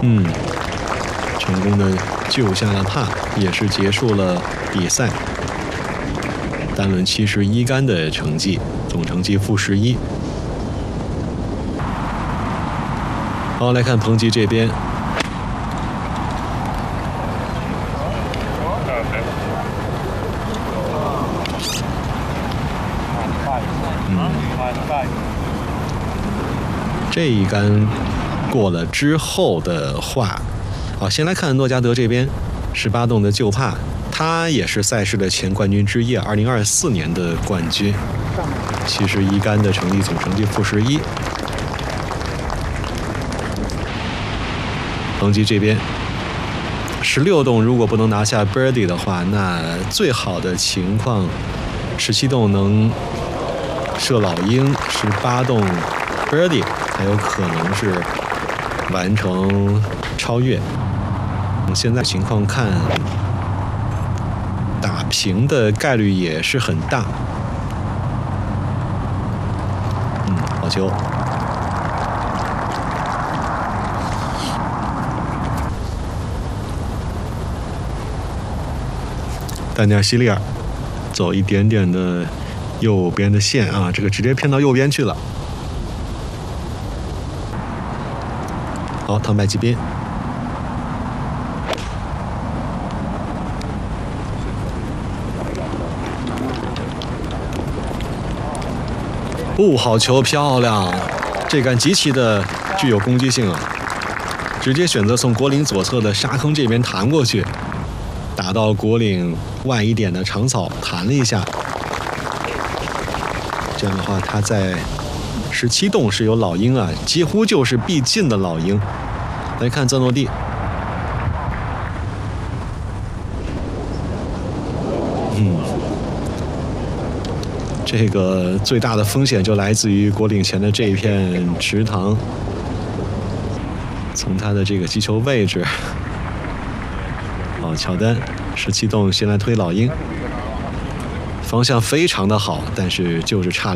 成功的救下了帕，也是结束了比赛。单轮71杆的成绩，总成绩-11。好，来看彭吉这边。这一杆过了之后的话，先来看诺加德这边，18洞的旧帕，他也是赛事的前冠军之一，2024年的冠军，71杆的成绩，总成绩-11。彭吉这边16洞如果不能拿下 birdie 的话，那最好的情况17洞能射老鹰，18洞 birdie 才有可能是完成超越。现在情况看，打平的概率也是很大。好球。丹尼尔·希利尔走一点点的右边的线啊，这个直接偏到右边去了。好，汤麦击边。好球，漂亮！这杆极其的具有攻击性啊，直接选择从果岭左侧的沙坑这边弹过去，打到果岭外一点的长草，弹了一下。这样的话，他在17洞是有老鹰啊，几乎就是必进的老鹰。来看泽诺蒂。这个最大的风险就来自于果岭前的这一片池塘，从他的这个击球位置，乔丹17洞先来推老鹰，方向非常的好，但是就是差